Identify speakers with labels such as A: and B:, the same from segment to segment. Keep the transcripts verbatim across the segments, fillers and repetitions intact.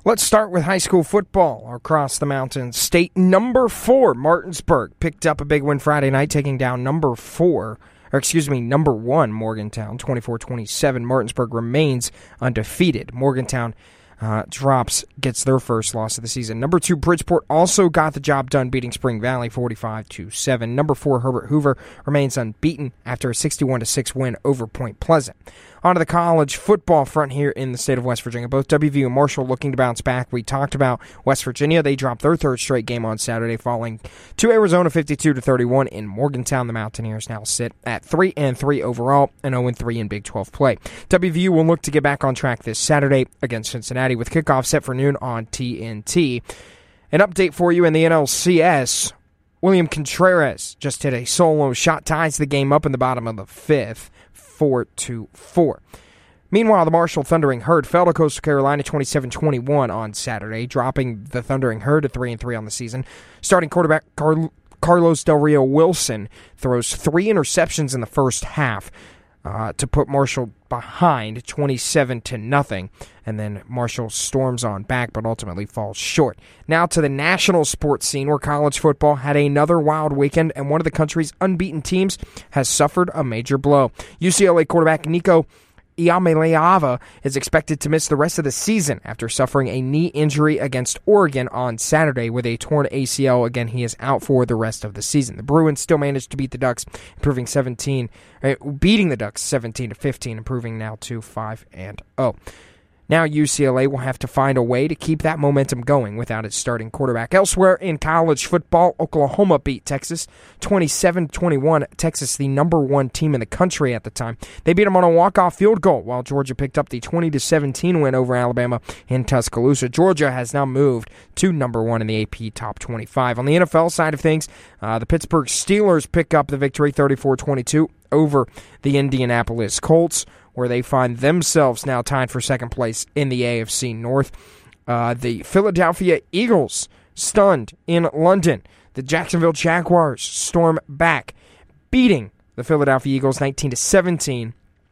A: Let's start with high school football across the mountain. State number four, Martinsburg, picked up a big win Friday night, taking down number four, or excuse me, number one, Morgantown, twenty-four twenty-seven. Martinsburg remains undefeated. Morgantown uh, drops, gets their first loss of the season. Number two, Bridgeport also got the job done, beating Spring Valley forty-five to seven. Number four, Herbert Hoover remains unbeaten after a sixty-one to six win over Point Pleasant. On to the college football front here in the state of West Virginia. Both W V U and Marshall looking to bounce back. We talked about West Virginia. They dropped their third straight game on Saturday, falling to Arizona fifty-two to thirty-one in Morgantown. The Mountaineers now sit at three and three overall and oh and three in Big twelve play. W V U will look to get back on track this Saturday against Cincinnati with kickoff set for noon on T N T. An update for you in the N L C S. William Contreras just hit a solo shot, ties the game up in the bottom of the fifth. four to four. Meanwhile, the Marshall Thundering Herd fell to Coastal Carolina twenty-seven twenty-one on Saturday, dropping the Thundering Herd to three and three on the season. Starting quarterback Car- Carlos Del Rio Wilson throws three interceptions in the first half uh, to put Marshall behind twenty-seven to nothing, and then Marshall storms on back but ultimately falls short. Now to the national sports scene, where college football had another wild weekend and one of the country's unbeaten teams has suffered a major blow. U C L A quarterback Nico Iamaleava is expected to miss the rest of the season after suffering a knee injury against Oregon on Saturday with a torn A C L. Again, he is out for the rest of the season. The Bruins still managed to beat the Ducks, improving seventeen, uh, beating the Ducks seventeen to fifteen, improving now to five and oh. Now U C L A will have to find a way to keep that momentum going without its starting quarterback. Elsewhere in college football, Oklahoma beat Texas twenty-seven twenty-one. Texas, the number one team in the country at the time. They beat them on a walk-off field goal, while Georgia picked up the twenty to seventeen win over Alabama in Tuscaloosa. Georgia has now moved to number one in the A P Top twenty-five. On the N F L side of things, uh, the Pittsburgh Steelers pick up the victory thirty-four twenty-two over the Indianapolis Colts, where they find themselves now tied for second place in the A F C North. Uh, the Philadelphia Eagles stunned in London. The Jacksonville Jaguars storm back, beating the Philadelphia Eagles nineteen to seventeen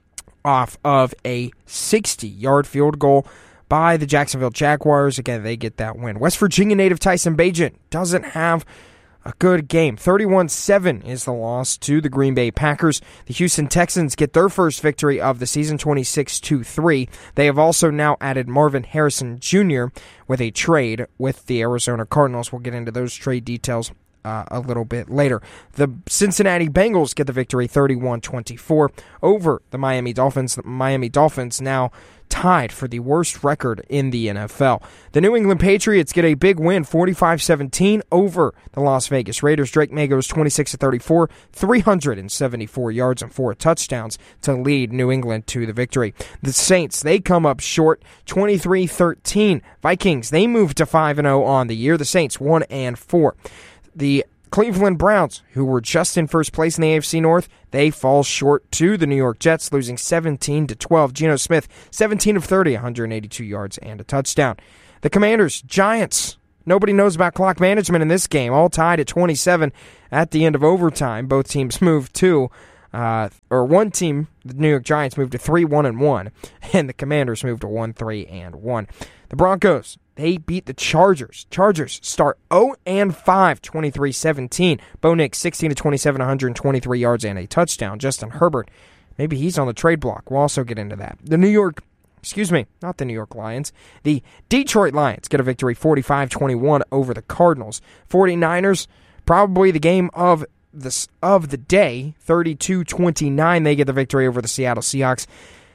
A: off of a sixty-yard field goal by the Jacksonville Jaguars. Again, they get that win. West Virginia native Tyson Bagent doesn't have a good game. thirty-one seven is the loss to the Green Bay Packers. The Houston Texans get their first victory of the season, twenty-six to three. They have also now added Marvin Harrison Junior with a trade with the Arizona Cardinals. We'll get into those trade details uh, a little bit later. The Cincinnati Bengals get the victory, thirty-one twenty-four over the Miami Dolphins. The Miami Dolphins now tied for the worst record in the N F L. The New England Patriots get a big win, forty-five seventeen over the Las Vegas Raiders. Drake May goes twenty-six to thirty-four, three hundred seventy-four yards and four touchdowns to lead New England to the victory. The Saints, they come up short, twenty-three thirteen. Vikings, they move to five and oh on the year. The Saints, one and four. The Cleveland Browns, who were just in first place in the A F C North, they fall short to the New York Jets, losing seventeen to twelve. Geno Smith, seventeen of thirty, one hundred eighty-two yards and a touchdown. The Commanders, Giants, nobody knows about clock management in this game, all tied at twenty-seven at the end of overtime. Both teams moved to, uh, or one team, the New York Giants, moved to three one and one, and the Commanders moved to one three and one. The Broncos, they beat the Chargers. Chargers start oh and five, twenty-three seventeen. Bo Nix, sixteen to twenty-seven, one hundred twenty-three yards and a touchdown. Justin Herbert, maybe he's on the trade block. We'll also get into that. The New York, excuse me, not the New York Lions. The Detroit Lions get a victory, forty-five twenty-one over the Cardinals. 49ers, probably the game of the, of the day, thirty-two twenty-nine. They get the victory over the Seattle Seahawks.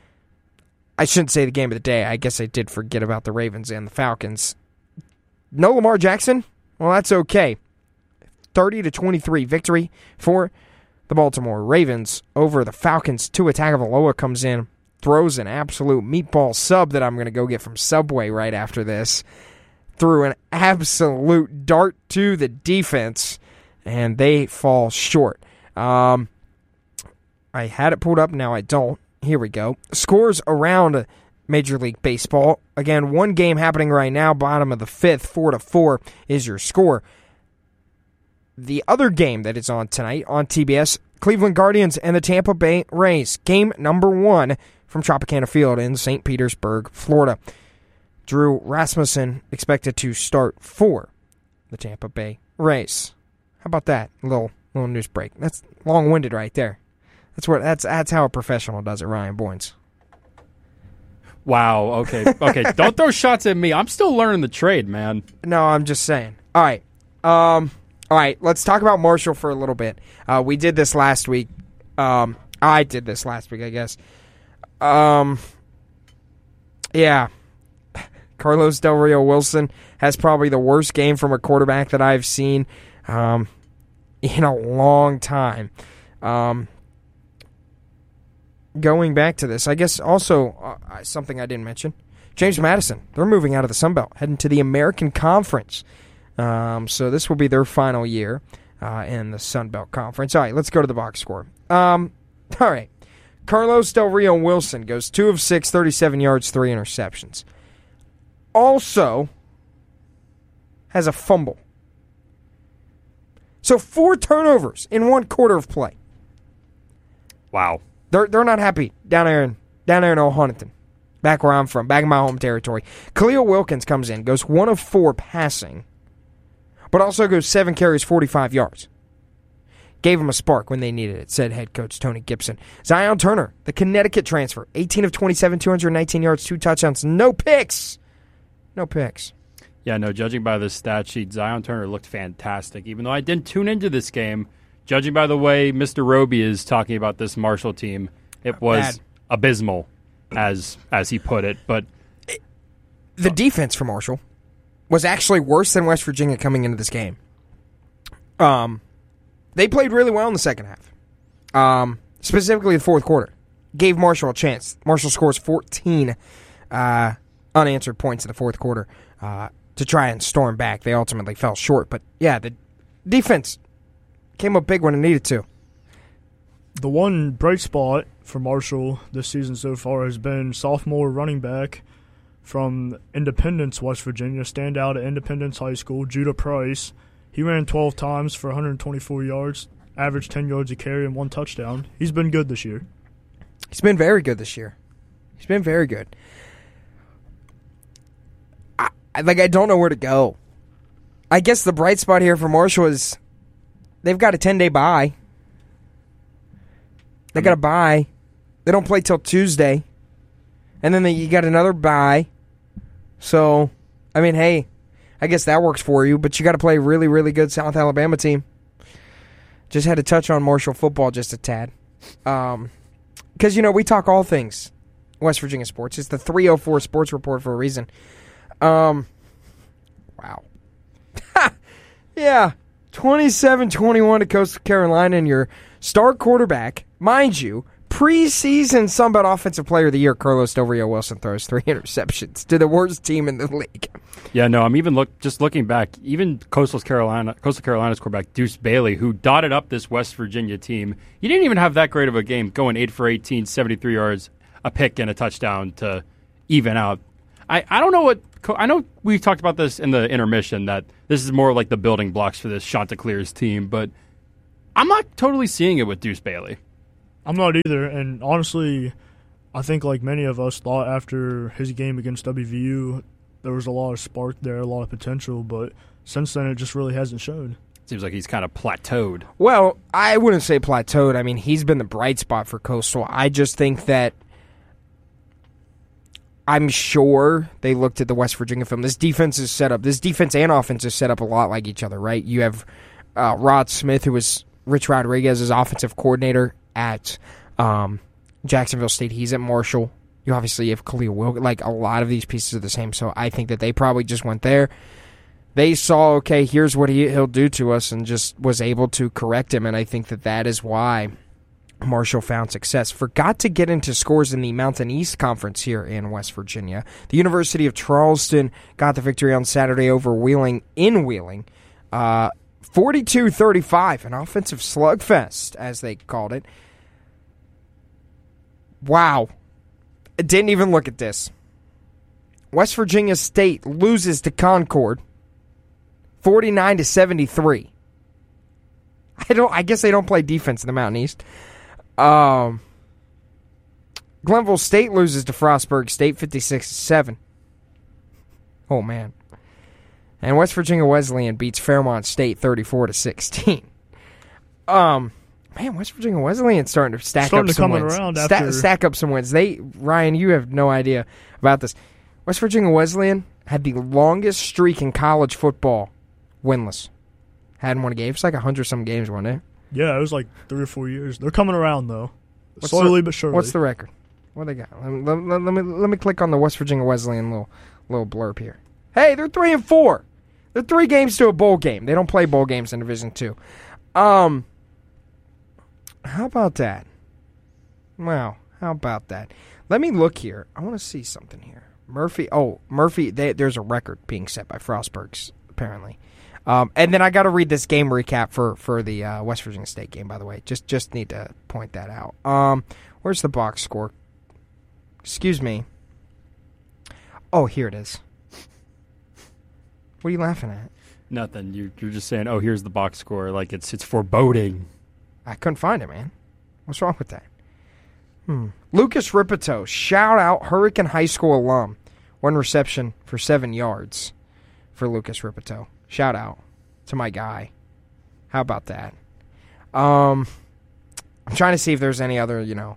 A: I shouldn't say the game of the day. I guess I did forget about the Ravens and the Falcons. No Lamar Jackson? Well, that's okay. thirty to twenty-three victory for the Baltimore Ravens over the Falcons. Tua Tagovailoa comes in, throws an absolute meatball sub that I'm going to go get from Subway right after this. Threw an absolute dart to the defense, and they fall short. Um, I had it pulled up, now I don't. Here we go. Scores around Major League Baseball. Again, one game happening right now, bottom of the fifth, four to four is your score. The other game that is on tonight on T B S, Cleveland Guardians and the Tampa Bay Rays. Game number one from Tropicana Field in Saint Petersburg, Florida. Drew Rasmussen expected to start for the Tampa Bay Rays. How about that? A little little news break. That's long-winded right there. That's what that's that's how a professional does it, Ryan Boynes.
B: Wow, okay. Okay, don't throw shots at me. I'm still learning the trade, man.
A: No, I'm just saying. All right. Um all right, let's talk about Marshall for a little bit. Uh, we did this last week. Um I did this last week, I guess. Um Yeah. Carlos Del Rio Wilson has probably the worst game from a quarterback that I've seen um, in a long time. Um, going back to this, I guess also uh, something I didn't mention, James Madison, they're moving out of the Sun Belt, heading to the American Conference. Um, so this will be their final year uh, in the Sun Belt Conference. All right, let's go to the box score. Um, all right, Carlos Del Rio Wilson goes two of six, thirty-seven yards, three interceptions. Also has a fumble. So four turnovers in one quarter of play.
B: Wow.
A: They're they're not happy down there in down there in Old Huntington. Back where I'm from, back in my home territory. Khalil Wilkins comes in, goes one of four passing, but also goes seven carries, forty-five yards. Gave him a spark when they needed it, said head coach Tony Gibson. Zion Turner, the Connecticut transfer, eighteen of twenty-seven, two hundred nineteen yards, two touchdowns, no picks. No picks.
B: Yeah, no, judging by the stat sheet, Zion Turner looked fantastic. Even though I didn't tune into this game, judging by the way Mister Roby is talking about this Marshall team, it was
A: Bad.
B: abysmal, as as he put it. But
A: the defense for Marshall was actually worse than West Virginia coming into this game. Um, they played really well in the second half, um, specifically the fourth quarter. Gave Marshall a chance. Marshall scores fourteen uh, unanswered points in the fourth quarter uh, to try and storm back. They ultimately fell short. But, yeah, the defense came up big when it needed to.
C: The one bright spot for Marshall this season so far has been sophomore running back from Independence, West Virginia, standout at Independence High School, Judah Price. He ran twelve times for one hundred twenty-four yards, averaged ten yards a carry, and one touchdown. He's been good this year.
A: He's been very good this year. He's been very good. I, I like I don't know where to go. I guess the bright spot here for Marshall is they've got a ten-day bye. They got a bye. They don't play till Tuesday. And then they, you got another bye. So, I mean, hey, I guess that works for you. But you got to play a really, really good South Alabama team. Just had to touch on Marshall football just a tad. Um, because, you know, we talk all things West Virginia sports. It's the three oh four Sports Report for a reason. Um, wow. Yeah. twenty-seven twenty-one to Coastal Carolina, and your star quarterback, mind you, preseason Sunbelt Offensive Player of the Year, Carlos Del Rio Wilson, throws three interceptions to the worst team in the league.
B: Yeah, no, I'm even look just looking back. Even Coastal Carolina, Coastal Carolina's quarterback Deuce Bailey, who dotted up this West Virginia team, he didn't even have that great of a game, going eight for eighteen, seventy-three yards, a pick and a touchdown to even out. I, I don't know what I know. We talked about this in the intermission that this is more like the building blocks for this Chanticleer's team, but I'm not totally seeing it with Deuce Bailey.
C: I'm not either, and honestly, I think like many of us thought after his game against W V U, there was a lot of spark there, a lot of potential, but since then it just really hasn't shown.
B: Seems like he's kind of plateaued.
A: Well, I wouldn't say plateaued. I mean, he's been the bright spot for Coastal. I just think that I'm sure they looked at the West Virginia film. This defense is set up. This defense and offense is set up a lot like each other, right? You have uh, Rod Smith, who was Rich Rodriguez's offensive coordinator at um, Jacksonville State. He's at Marshall. You obviously have Khalil Wilkins. Like, a lot of these pieces are the same, so I think that they probably just went there. They saw, okay, here's what he, he'll do to us, and just was able to correct him, and I think that that is why Marshall found success. Forgot to get into scores in the Mountain East Conference here in West Virginia. The University of Charleston got the victory on Saturday over Wheeling in Wheeling. Uh, forty-two thirty-five, an offensive slugfest, as they called it. Wow. I didn't even look at this. West Virginia State loses to Concord forty-nine to seventy-three. I don't I guess they don't play defense in the Mountain East. Um Glenville State loses to Frostburg State fifty-six to seven. Oh, man. And West Virginia Wesleyan beats Fairmont State thirty-four to sixteen. Um, man, West Virginia Wesleyan's starting to stack
C: starting
A: up
C: to
A: some
C: come
A: wins.
C: around
A: Sta-
C: after
A: stack up some wins. They, Ryan, you have no idea about this. West Virginia Wesleyan had the longest streak in college football winless. Hadn't won a game. It's like a hundred some games, wasn't it?
C: Yeah, it was like three or four years. They're coming around though,
A: What's
C: slowly
A: the,
C: but surely.
A: What's the record? What they got? Let me, let, let, let me let me click on the West Virginia Wesleyan little little blurb here. Hey, they're three and four. They're three games to a bowl game. They don't play bowl games in Division Two. Um, how about that? Wow, how about that? Let me look here. I want to see something here. Murphy. Oh, Murphy. They, there's a record being set by Frostburgs apparently. Um, and then I got to read this game recap for for the uh, West Virginia State game. By the way, just just need to point that out. Um, where's the box score? Excuse me. Oh, here it is. What are you laughing at?
B: Nothing. You, you're just saying, oh, here's the box score. Like, it's it's foreboding.
A: I couldn't find it, man. What's wrong with that? Hmm. Lucas Ripito, shout out Hurricane High School alum. One reception for seven yards for Lucas Ripito. Shout out to my guy. How about that? Um, I'm trying to see if there's any other, you know.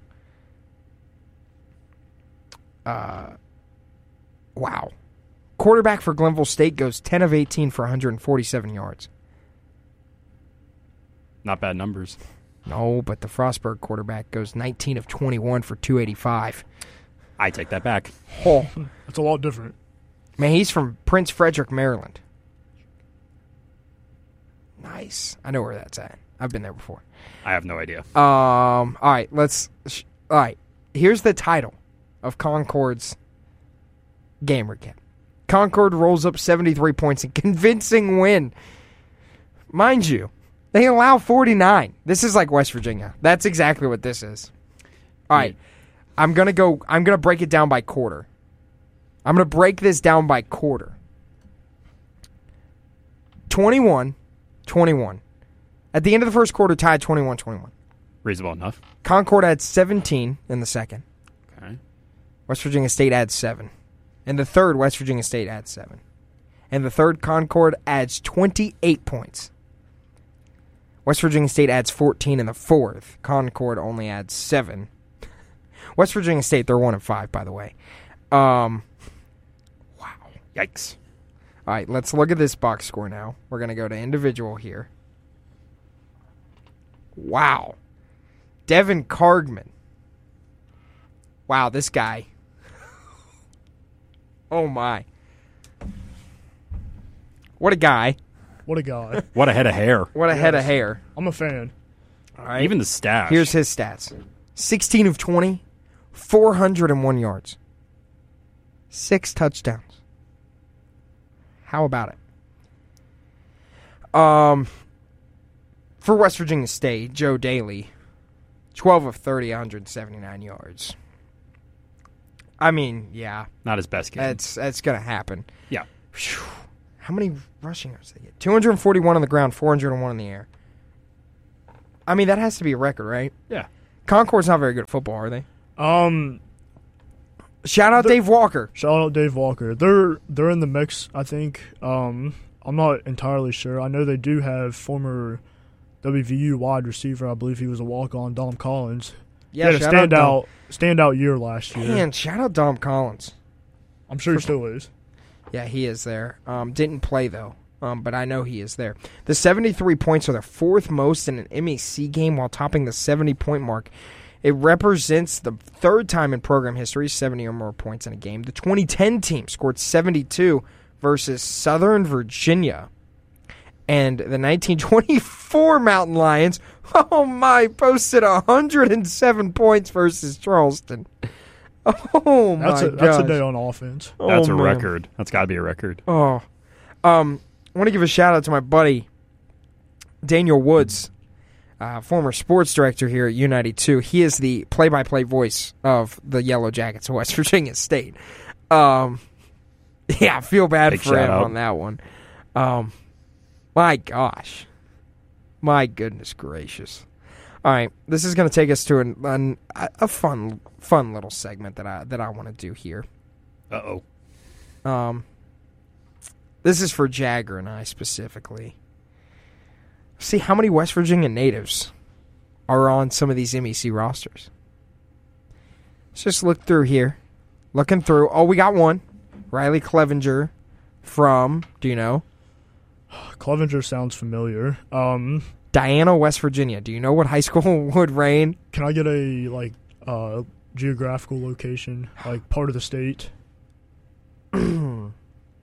A: Uh, wow. Quarterback for Glenville State goes ten of eighteen for one hundred forty-seven yards.
B: Not bad numbers.
A: No, but the Frostburg quarterback goes nineteen of twenty-one for two eighty-five.
B: I take that back.
A: Oh,
C: That's a lot different.
A: man, he's from Prince Frederick, Maryland. Nice. I know where that's at. I've been there before.
B: I have no idea.
A: Um. All right. Let's. Sh- all right. Here's the title of Concord's game recap. Concord rolls up seventy-three points in convincing win. Mind you, they allow forty-nine. This is like West Virginia. That's exactly what this is. All right. I'm gonna go. I'm gonna break it down by quarter. I'm gonna break this down by quarter. twenty-one twenty-one. At the end of the first quarter, tied twenty-one twenty-one.
B: Reasonable enough.
A: Concord adds seventeen in the second.
B: Okay.
A: West Virginia State adds seven. In the third, West Virginia State adds seven. In the third, Concord adds twenty-eight points. West Virginia State adds fourteen in the fourth. Concord only adds seven. West Virginia State, they're one and five, by the way. Um, wow.
B: Yikes.
A: All right, let's look at this box score now. We're going to go to individual here. Wow. Devin Cargman. Wow, this guy. Oh, my. What a guy.
C: What a guy.
B: What a head of hair.
A: What a head of
C: Yes.
A: hair.
C: I'm a fan.
A: All right.
B: Even the stash.
A: Here's his stats. sixteen of twenty, four hundred one yards. Six touchdowns. How about it? Um, for West Virginia State, Joe Daly, twelve of thirty, one hundred seventy-nine yards. I mean, yeah,
B: Not his best game.
A: that's that's going to happen.
B: yeah.
A: Phew. How many rushing yards did they get? two hundred forty-one on the ground, four hundred one in the air. I mean, that has to be a record, right?
B: Yeah.
A: Concord's not very good at football, are they?
C: Um,
A: Shout out
C: The-
A: Dave Walker.
C: shout out Dave Walker. They're they're in the mix, I think. Um, I'm not entirely sure. I know they do have former W V U wide receiver. I believe he was a walk-on, Dom Collins.
A: Yeah,
C: he had a
A: shout out
C: standout standout year last
A: Dom.
C: year.
A: Man, shout out Dom Collins.
C: I'm sure he still is.
A: Yeah, he is there. Um, didn't play, though, um, but I know he is there. The seventy-three points are the fourth most in an M A C game while topping the seventy-point mark. It represents the third time in program history, seventy or more points in a game. The twenty ten team scored seventy-two versus Southern Virginia. And the nineteen twenty-four Mountain Lions, oh my, posted one hundred seven points versus Charleston. Oh my
C: That's a
A: gosh.
C: that's a day on offense.
B: That's
A: Oh,
B: a
A: man.
B: record. That's got to be a record.
A: Oh, um, I want to give a shout out to my buddy Daniel Woods, uh, former sports director here at U ninety-two. He is the play-by-play voice of the Yellow Jackets of West Virginia State. Um, yeah, I feel bad
B: Big
A: for him
B: shout out.
A: on that one. Um, my gosh, my goodness gracious. All right, this is going to take us to an, an, a fun, fun little segment that I that I want to do here.
B: Uh-oh.
A: Um, This is for Jagger and I specifically. See how many West Virginia natives are on some of these M E C rosters. Let's just look through here. Looking through. Oh, we got one. Riley Clevenger from, do you know?
C: Clevenger sounds familiar. Um,
A: Diana, West Virginia. Do you know what high school would reign?
C: Can I get a like uh, geographical location, like part of the state?
A: No,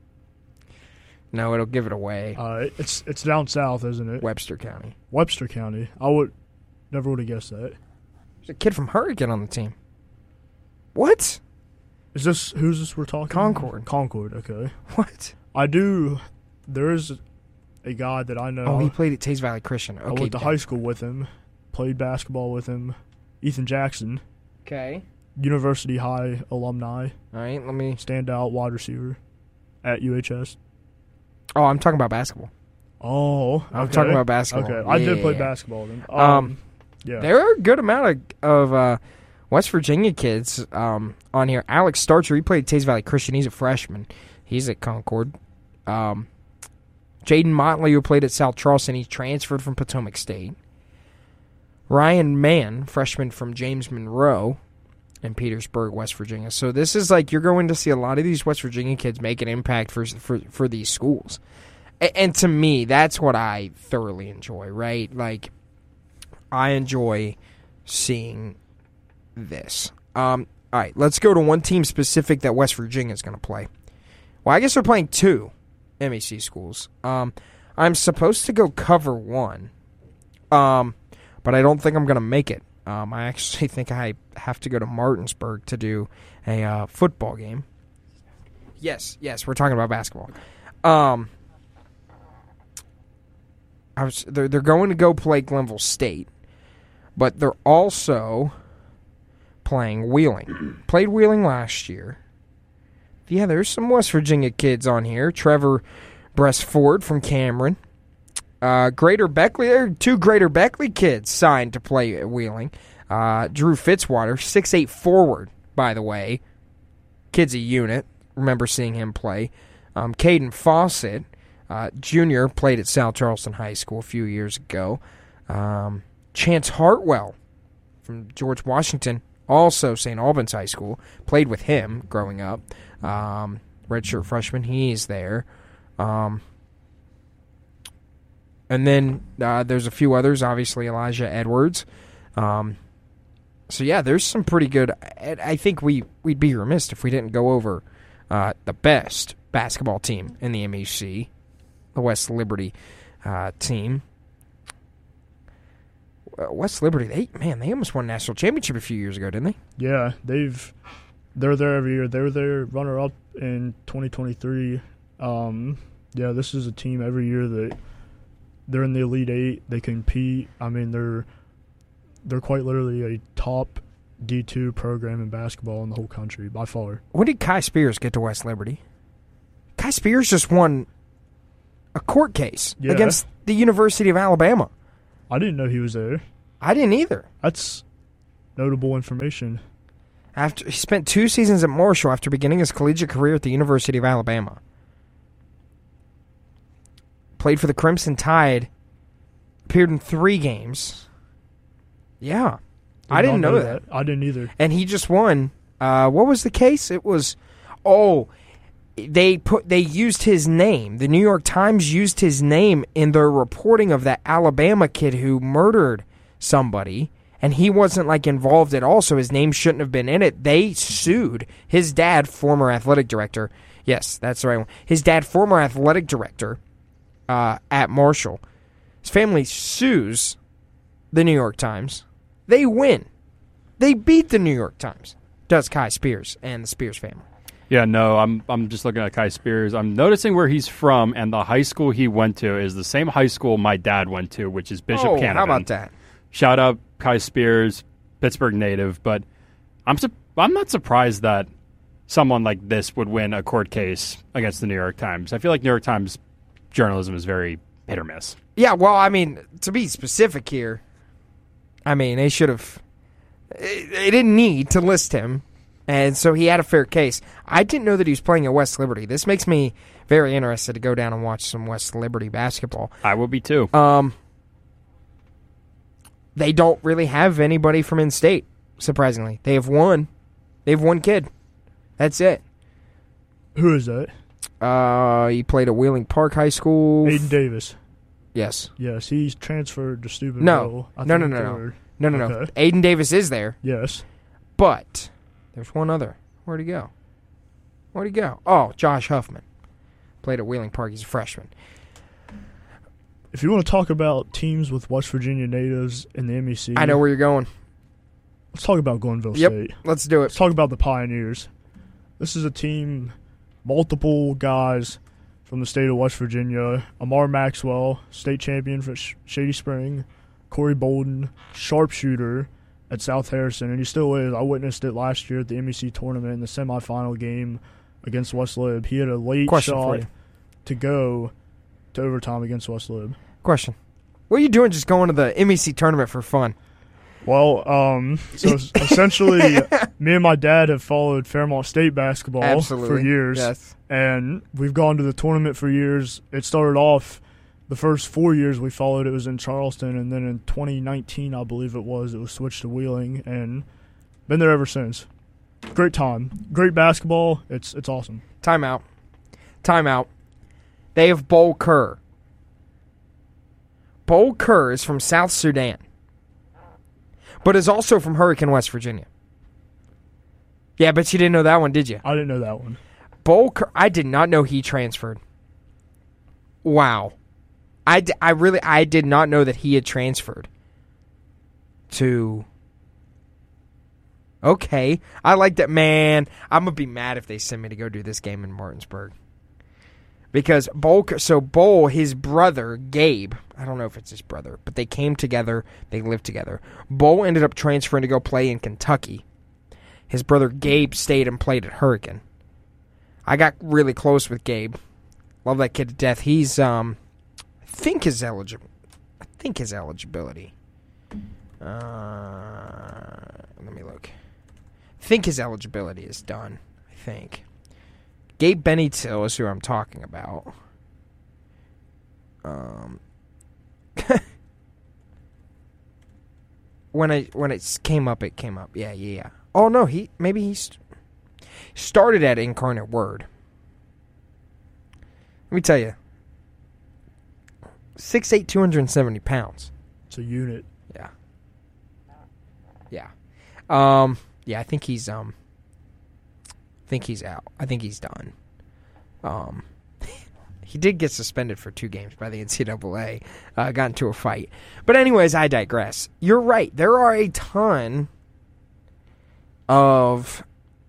A: it'll give it away.
C: Uh, it's it's down south, isn't it?
A: Webster County.
C: Webster County. I would never would have guessed that.
A: There's a kid from Hurricane on the team. What?
C: Is this who's this we're talking?
A: Concord.
C: Concord. Okay.
A: What?
C: I do. There is a guy that I know.
A: Oh, he played at Tays Valley Christian. Okay,
C: I went to
A: then.
C: high school with him. Played basketball with him. Ethan Jackson.
A: Okay.
C: University High alumni.
A: All right, let me...
C: Standout wide receiver at U H S.
A: Oh, I'm talking about basketball.
C: Oh, okay.
A: I'm talking about basketball.
C: Okay, I
A: Yeah.
C: did play basketball then. Um,
A: Um,
C: yeah.
A: There are a good amount of, of uh, West Virginia kids um, on here. Alex Starcher, he played at Tays Valley Christian. He's a freshman. He's at Concord. Um, Jaden Motley, who played at South Charleston, he transferred from Potomac State. Ryan Mann, freshman from James Monroe in Petersburg, West Virginia. So this is like you're going to see a lot of these West Virginia kids make an impact for for, for these schools. A- and to me, that's what I thoroughly enjoy, right? Like, I enjoy seeing this. Um, all right, let's go to one team specific that West Virginia is going to play. Well, I guess they're playing two M E C schools. Um, I'm supposed to go cover one, um, but I don't think I'm going to make it. Um, I actually think I have to go to Martinsburg to do a uh, football game. Yes, yes, we're talking about basketball. Um, I was they're they're going to go play Glenville State, but they're also playing Wheeling. Played Wheeling last year. Yeah, there's some West Virginia kids on here. Trevor Bressford from Cameron. Uh, Greater Beckley, there are two Greater Beckley kids signed to play at Wheeling. Uh, Drew Fitzwater, six eight forward, by the way. Kid's a unit. Remember seeing him play. Um, Caden Fawcett, uh, junior, played at South Charleston High School a few years ago. Um, Chance Hartwell from George Washington, also Saint Albans High School, played with him growing up. Um, redshirt freshman, he's there. Um, and then uh, there's a few others, obviously Elijah Edwards. Um, so yeah, there's some pretty good. I think we we'd be remiss if we didn't go over uh, the best basketball team in the M E C, the West Liberty uh, team. Uh, West Liberty, they man, they almost won a national championship a few years ago, didn't they?
C: Yeah, they've they're there every year. They were their runner up in twenty twenty-three. Um, yeah, this is a team every year that they're in the Elite Eight. They compete. I mean, they're they're quite literally a top D two program in basketball in the whole country by far.
A: When did Kai Spears get to West Liberty? Kai Spears just won a court case
C: Yeah.
A: against the University of Alabama.
C: I didn't know he was there.
A: I didn't either.
C: That's notable information.
A: After he spent two seasons at Marshall after beginning his collegiate career at the University of Alabama. Played for the Crimson Tide. Appeared in three games. Yeah.
C: Did
A: I didn't
C: not
A: know that.
C: I didn't either.
A: And he just won. Uh, what was the case? It was, oh, they put they used his name. The New York Times used his name in their reporting of that Alabama kid who murdered somebody, and he wasn't like involved at all, so his name shouldn't have been in it. They sued his dad, former athletic director. Yes, that's the right one. His dad, former athletic director uh, at Marshall. His family sues the New York Times. They win. They beat the New York Times. Does Kai Spears and the Spears family.
B: Yeah, no, I'm I'm just looking at Kai Spears. I'm noticing where he's from, and the high school he went to is the same high school my dad went to, which is Bishop
A: oh,
B: Canavan.
A: How about that?
B: Shout out Kai Spears, Pittsburgh native, but I'm su- I'm not surprised that someone like this would win a court case against the New York Times. I feel like New York Times journalism is very hit or miss.
A: Yeah, well, I mean, to be specific here, I mean, they should have. They didn't need to list him And so he had a fair case. I didn't know that he was playing at West Liberty. This makes me very interested to go down and watch some West Liberty basketball.
B: I will be too.
A: Um, they don't really have anybody from in-state, surprisingly. They have one. They have one kid. That's it.
C: Who is that?
A: Uh, he played at Wheeling Park High School.
C: Aiden Davis.
A: Yes.
C: Yes, he's transferred to Steubenville.
A: No.
C: I
A: No, no,
C: think,
A: no, no.
C: or-
A: No, no, no.
C: Okay.
A: Aiden Davis is there,
C: Yes.
A: but there's one other. Where'd he go? Where'd he go? Oh, Josh Huffman. Played at Wheeling Park. He's a freshman.
C: If you want to talk about teams with West Virginia natives in the M E C,
A: I know where you're going.
C: let's talk about Glenville
A: Yep.
C: State.
A: Let's do
C: Let's
A: it.
C: talk about the Pioneers. This is a team, multiple guys from the state of West Virginia. Amar Maxwell, state champion for Sh- Shady Spring. Corey Bolden, sharpshooter at South Harrison, and he still is. I witnessed it last year at the M E C tournament in the semifinal game against West Lib. He had a late
A: Question for
C: shot
A: you.
C: to go to overtime against West Lib.
A: Question. What are you doing just going to the M E C tournament for fun?
C: Well, um, so essentially, me and my dad have followed Fairmont State basketball
A: Absolutely.
C: for years,
A: Yes.
C: and we've gone to the tournament for years. It started off the first four years we followed it was in Charleston, and then in twenty nineteen, I believe it was, it was switched to Wheeling, and been there ever since. Great time, great basketball. It's it's awesome.
A: Timeout. Timeout. They have Bol Kerr. Bol Kerr is from South Sudan, but is also from Hurricane, West Virginia. Yeah, but you didn't know that one, did you?
C: I didn't know that one.
A: Bol Kerr, I did not know he transferred. Wow. I, d- I really, I did not know that he had transferred to... Okay. I like that, man. I'm going to be mad if they send me to go do this game in Martinsburg. Because Bol, so Bol, his brother, Gabe, I don't know if it's his brother, but they came together, they lived together. Bol ended up transferring to go play in Kentucky. His brother Gabe stayed and played at Hurricane. I got really close with Gabe. Love that kid to death. He's, um, I think his eligible, I think his eligibility. Uh, let me look. I think his eligibility is done. I think. Gabe Benny Till is who I'm talking about. Um, when I when it came up, it came up. Yeah, yeah, yeah. Oh no, he maybe he st- started at Incarnate Word. Let me tell you, six eight, two hundred seventy pounds.
C: It's a unit.
A: Yeah. Yeah. Um. Yeah, I think he's um. I think he's out. I think he's done. Um, he did get suspended for two games by the N C double A. Uh, got into a fight. But anyways, I digress. You're right. There are a ton of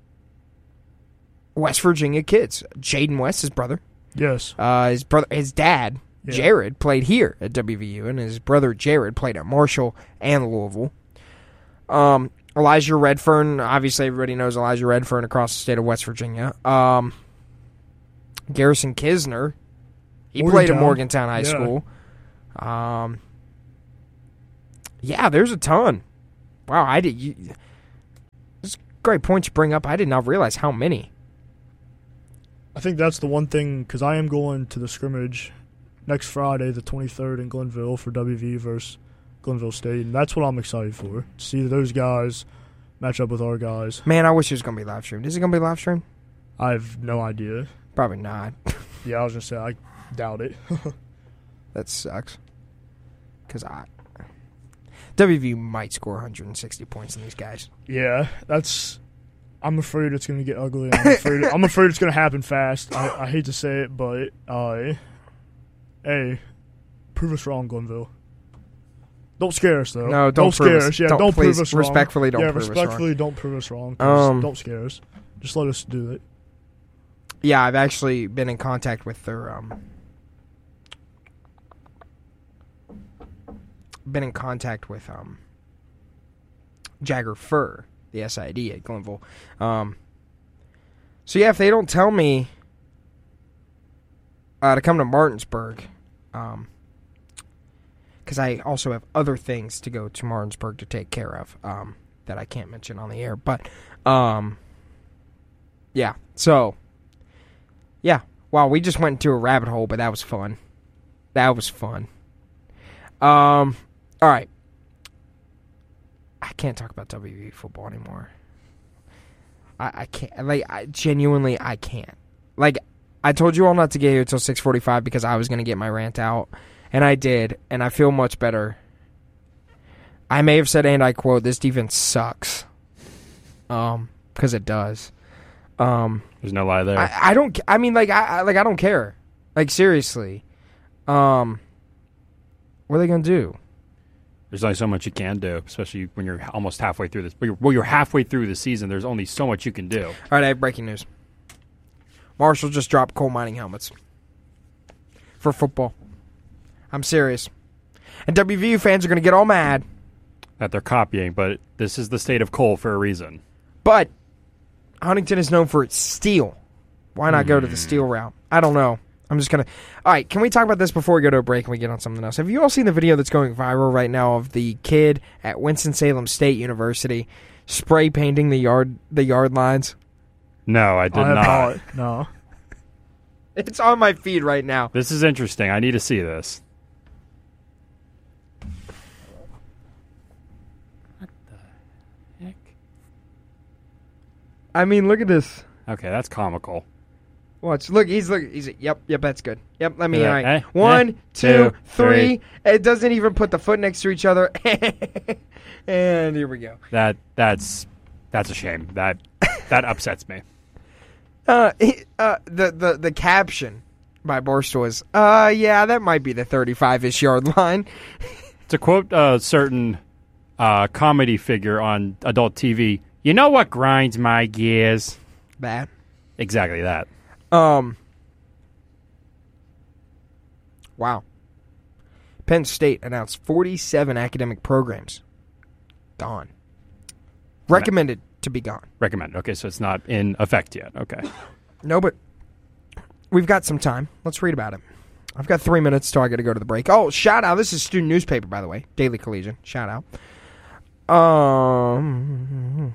A: West Virginia kids. Jaden West, his brother.
C: Yes.
A: Uh, his brother, his dad,
C: Yeah.
A: Jared, played here at W V U, and his brother Jared played at Marshall and Louisville. Um. Elijah Redfern, obviously everybody knows Elijah Redfern across the state of West Virginia. Um, Garrison Kisner, he played at Morgantown High
C: Yeah.
A: School. Um, yeah, there's a ton. Wow, I did. You, this is a great point you bring up. I did not realize how many.
C: I think that's the one thing, because I am going to the scrimmage next Friday, the twenty-third, in Glenville for W V versus Glenville State, and that's what I'm excited for. To see those guys match up with our guys.
A: Man, I wish it was going to be live streamed. Is it going to be live streamed?
C: I have no idea.
A: Probably not.
C: Yeah, I was going to say, I doubt it.
A: That sucks. Because I... W V U might score one hundred sixty points in these guys.
C: Yeah, that's... I'm afraid it's going to get ugly. I'm afraid, I'm afraid it's going to happen fast. I, I hate to say it, but... Uh, hey, prove us wrong, Glenville. Don't scare us, though.
A: No, don't
C: scare
A: prove us-
C: us. Yeah,
A: don't-
C: don't,
A: please,
C: prove us wrong.
A: respectfully don't
C: yeah,
A: prove us
C: respectfully don't prove us wrong. 'cause
A: Um,
C: don't scare us. Just let us do it.
A: Yeah, I've actually been in contact with their... Um, been in contact with um, Jagger Fur, the S I D at Glenville. Um, so, yeah, if they don't tell me uh, to come to Martinsburg... Um, because I also have other things to go to Martinsburg to take care of um, that I can't mention on the air. But um, yeah. So, yeah. Wow, we just went into a rabbit hole, but that was fun. That was fun. Um, all right. I can't talk about W V U football anymore. I, I can't. Like, I, genuinely, I can't. Like, I told you all not to get here until six forty-five because I was going to get my rant out, and I did, and I feel much better. I may have said, and I quote, this defense sucks. Um, because it does. Um,
B: There's no lie there.
A: I, I don't. I mean, like, I, I like I don't care. Like, seriously. Um, what are they gonna do?
B: There's only so much you can do, especially when you're almost halfway through this. Well, you're halfway through the season. There's only so much you can do.
A: All right, I have breaking news. Marshall just dropped coal mining helmets for football. I'm serious. And W V U fans are gonna get all mad
B: That they're copying, but this is the state of coal for a reason.
A: But Huntington is known for its steel. Why not
B: mm.
A: go to the steel route? I don't know. I'm just going to... All right, can we talk about this before we go to a break and we get on something else? Have you all seen the video that's going viral right now of the kid at Winston-Salem State University spray painting the yard the yard lines?
B: No, I did
C: I have
B: not.
C: not. No.
A: It's on my feed right now.
B: This is interesting. I need to see this. What the heck?
A: I mean, look at this.
B: Okay, that's comical.
A: Watch. Look, he's look. He's yep, yep. That's good. Yep. Let me.
B: Yeah,
A: All right.
B: eh,
A: One,
B: eh,
A: two,
B: two,
A: three.
B: three.
A: It doesn't even put the foot next to each other. And here we go.
B: That that's that's a shame. That that upsets me.
A: Uh, he, uh, the the the caption by Barstool is, uh, yeah, that might be the thirty-five-ish yard line.
B: To quote a certain uh, comedy figure on adult T V, you know what grinds my gears?
A: Bad.
B: Exactly that.
A: Um. Wow. Penn State announced forty-seven academic programs gone. Recommended to be gone.
B: Recommend. Okay, so it's not in effect yet. Okay.
A: No, but we've got some time. Let's read about it. I've got three minutes till I got to go to the break. Oh, shout out. This is student newspaper, by the way. Daily Collegian. Shout out. Um.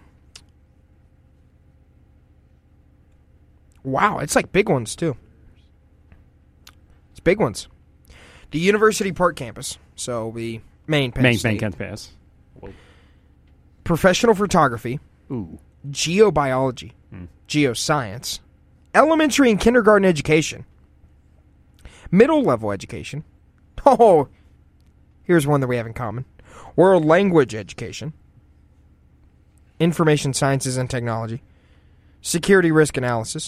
A: Wow, it's like big ones, too. It's big ones. The University Park campus, so the main Penn
B: Main,
A: State.
B: main campus.
A: Professional photography.
B: Ooh.
A: Geobiology.
B: Hmm.
A: Geoscience. Elementary and kindergarten education. Middle level education. Oh, here's one that we have in common. World language education. Information sciences and technology. Security risk analysis.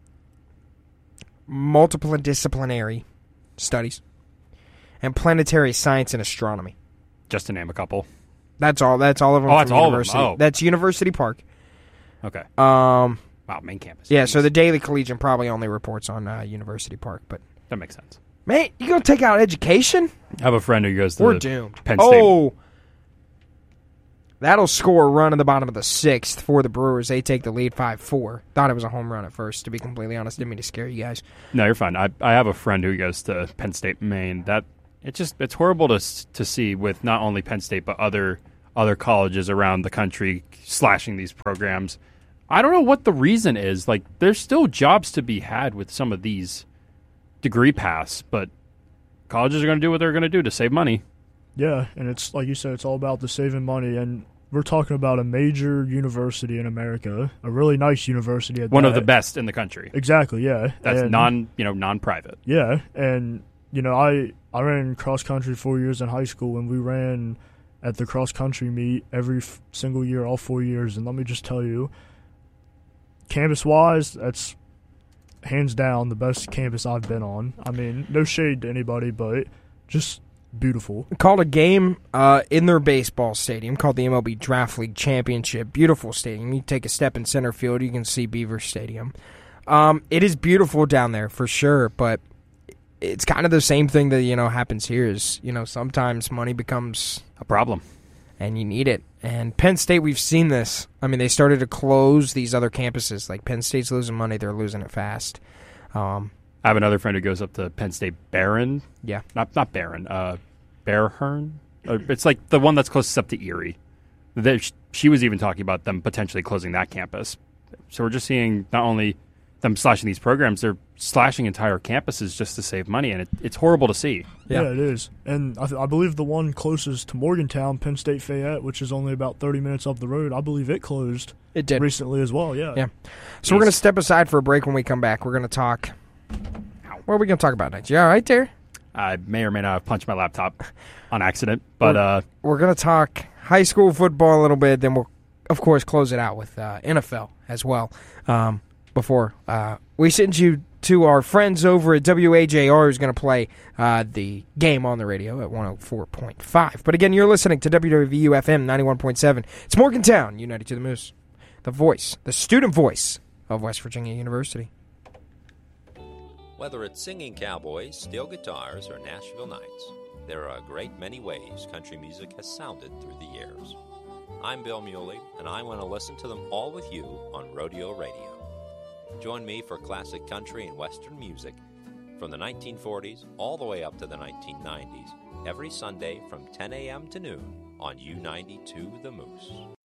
A: Multidisciplinary studies. And planetary science and astronomy.
B: Just to name a couple.
A: That's all. That's all of them.
B: Oh,
A: from
B: that's all of them.
A: University.
B: Oh.
A: That's University Park.
B: Okay.
A: Um.
B: Wow, main campus.
A: Yeah.
B: Jeez.
A: So the Daily Collegian probably only reports on uh, University Park, but
B: That makes sense.
A: man, you gonna take out education?
B: I have a friend who goes to
A: We're
B: the
A: doomed.
B: Penn State.
A: Oh, that'll score a run in the bottom of the sixth for the Brewers. They take the lead five four. Thought it was a home run at first, to be completely honest. Didn't mean to scare you guys.
B: No, you're fine. I I have a friend who goes to Penn State, Maine. That it just it's horrible to s- to see with not only Penn State but other other colleges around the country slashing these programs. I don't know what the reason is. Like, there's still jobs to be had with some of these degree paths, but colleges are going to do what they're going to do to save money.
C: Yeah, and it's like you said, it's all about the saving money, and we're talking about a major university in America, a really nice university at
B: One
C: that.
B: of the best in the country.
C: Exactly, yeah.
B: That's
C: And-
B: non, you know, non-private.
C: Yeah, and you know, I I ran cross country four years in high school, and we ran at the cross country meet every f- single year, all four years. And let me just tell you, campus wise, that's hands down the best campus I've been on. I mean, no shade to anybody, but just beautiful.
A: Called a game uh, in their baseball stadium called the M L B Draft League Championship. Beautiful stadium. You take a step in center field, you can see Beaver Stadium. Um, it is beautiful down there for sure, but it's kind of the same thing that, you know, happens here is, you know, sometimes money becomes
B: A problem.
A: and you need it. And Penn State, we've seen this. I mean, they started to close these other campuses. Like, Penn State's losing money. They're losing it fast. Um,
B: I have another friend who goes up to Penn State Barron.
A: yeah.
B: Not not Barron. Uh, Bearhurn. Uh, It's like the one that's closest up to Erie. There, sh- she was even talking about them potentially closing that campus. So we're just seeing not only them slashing these programs, they're slashing entire campuses just to save money, and it, it's horrible to see.
C: Yeah, yeah it is. And I, th- I believe the one closest to Morgantown, Penn State Fayette, which is only about thirty minutes up the road, I believe it closed.
A: It did.
C: Recently as well, yeah.
A: Yeah. So Jeez. We're going to step aside for a break. When we come back, we're going to talk. What are we going to talk about next? You all right there?
B: I may or may not have punched my laptop on accident, but
A: we're,
B: uh,
A: we're going to talk high school football a little bit. Then we'll, of course, close it out with uh, N F L as well. Um, before uh, we send you to our friends over at W A J R, who's going to play uh, the game on the radio at one oh four point five. But again, you're listening to W W U F M ninety-one point seven. It's Morgantown, United to the Moose, the voice, the student voice of West Virginia University.
D: Whether it's singing cowboys, steel guitars, or Nashville Nights, there are a great many ways country music has sounded through the years. I'm Bill Muley, and I want to listen to them all with you on Rodeo Radio. Join me for classic country and western music from the nineteen forties all the way up to the nineteen nineties, every Sunday from ten a.m. to noon on U ninety-two The Moose.